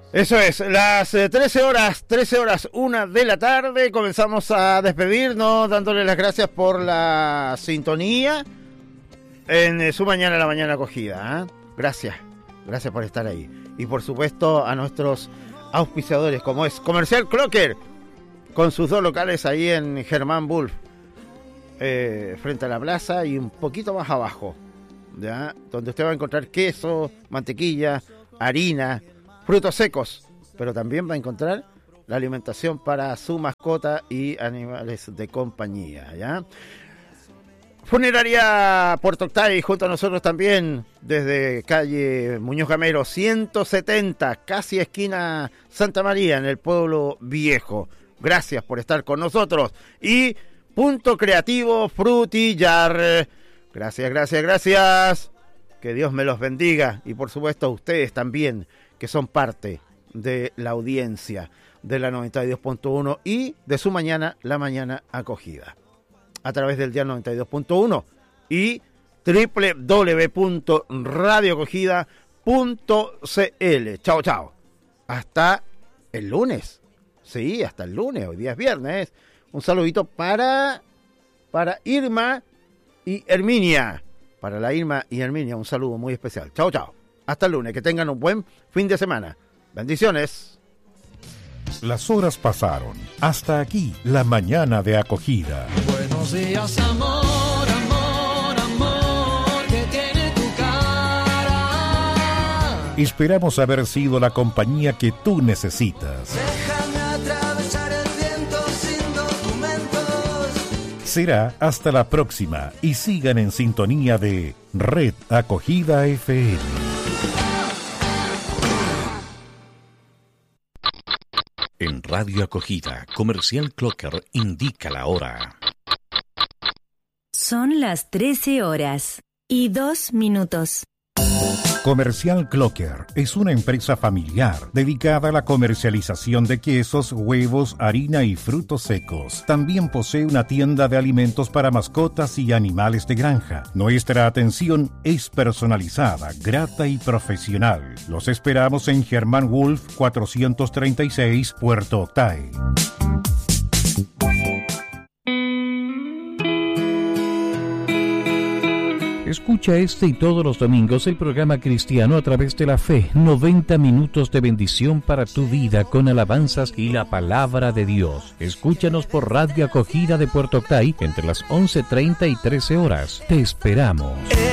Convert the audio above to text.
Eso es, las 13 horas, 1 de la tarde, comenzamos a despedirnos, dándole las gracias por la sintonía en su mañana, la mañana acogida, ¿eh? Gracias por estar ahí. Y por supuesto a nuestros auspiciadores, como es Comercial Clocker, con sus 2 locales ahí en Germán Wolf, frente a la plaza y un poquito más abajo, ¿ya? Donde usted va a encontrar queso, mantequilla, harina, frutos secos, pero también va a encontrar la alimentación para su mascota y animales de compañía, ¿ya? Funeraria Puerto Octay, junto a nosotros también, desde calle Muñoz Gamero 170, casi esquina Santa María, en el Pueblo Viejo. Gracias por estar con nosotros. Y Punto Creativo Frutillar. Gracias. Que Dios me los bendiga. Y por supuesto a ustedes también, que son parte de la audiencia de la 92.1 y de su mañana, la mañana acogida, a través del dial 92.1 y www.radioacogida.cl. Chao. Hasta el lunes. Sí, hasta el lunes. Hoy día es viernes. Un saludito para Irma y Herminia. Para la Irma y Herminia, un saludo muy especial. Chao. Hasta el lunes. Que tengan un buen fin de semana. Bendiciones. Las horas pasaron. Hasta aquí la mañana de acogida. Buenos días, amor, que tiene tu cara. Esperamos haber sido la compañía que tú necesitas. Déjame atravesar el viento sin documentos. Será hasta la próxima y sigan en sintonía de Red Acogida FM. En Radio Acogida, Comercial Clocker indica la hora. Son las 13:02. Comercial Clocker es una empresa familiar dedicada a la comercialización de quesos, huevos, harina y frutos secos. También posee una tienda de alimentos para mascotas y animales de granja. Nuestra atención es personalizada, grata y profesional. Los esperamos en Germán Wolf 436, Puerto Octay. Escucha este y todos los domingos el programa cristiano a través de la fe. 90 minutos de bendición para tu vida con alabanzas y la palabra de Dios. Escúchanos por Radio Acogida de Puerto Octay entre las 11:30 y 13 horas. Te esperamos.